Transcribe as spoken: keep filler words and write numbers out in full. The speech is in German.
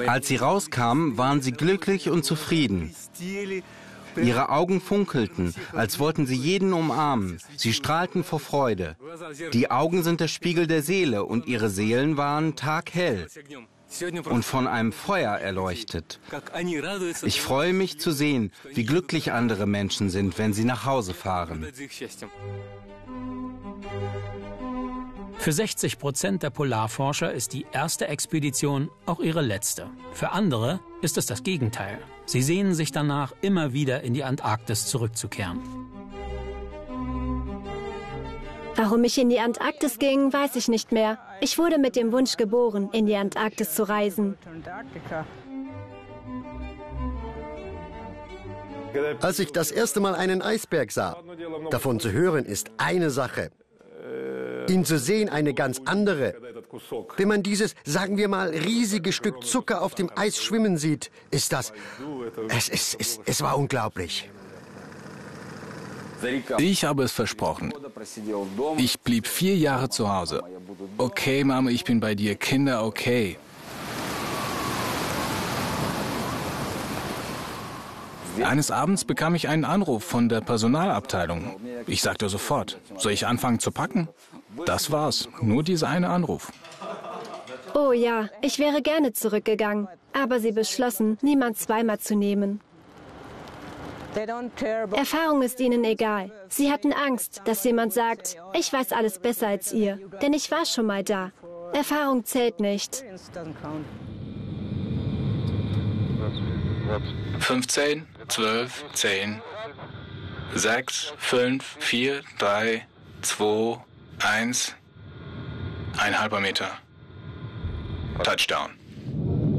Als sie rauskamen, waren sie glücklich und zufrieden. Ihre Augen funkelten, als wollten sie jeden umarmen. Sie strahlten vor Freude. Die Augen sind der Spiegel der Seele und ihre Seelen waren taghell und von einem Feuer erleuchtet. Ich freue mich zu sehen, wie glücklich andere Menschen sind, wenn sie nach Hause fahren. Für sechzig Prozent der Polarforscher ist die erste Expedition auch ihre letzte. Für andere ist es das Gegenteil. Sie sehnen sich danach, immer wieder in die Antarktis zurückzukehren. Warum ich in die Antarktis ging, weiß ich nicht mehr. Ich wurde mit dem Wunsch geboren, in die Antarktis zu reisen. Als ich das erste Mal einen Eisberg sah, davon zu hören ist eine Sache. Ihn zu sehen eine ganz andere. Wenn man dieses, sagen wir mal, riesige Stück Zucker auf dem Eis schwimmen sieht, ist das... Es, es, es, es war unglaublich. Ich habe es versprochen. Ich blieb vier Jahre zu Hause. Okay, Mama, ich bin bei dir. Kinder, okay. Eines Abends bekam ich einen Anruf von der Personalabteilung. Ich sagte sofort, soll ich anfangen zu packen? Das war's, nur dieser eine Anruf. Oh ja, ich wäre gerne zurückgegangen, aber sie beschlossen, niemand zweimal zu nehmen. Erfahrung ist ihnen egal. Sie hatten Angst, dass jemand sagt, ich weiß alles besser als ihr, denn ich war schon mal da. Erfahrung zählt nicht. fünfzehn, zwölf, zehn, sechs, fünf, vier, drei, zwei, eins, ein halber Meter. Touchdown.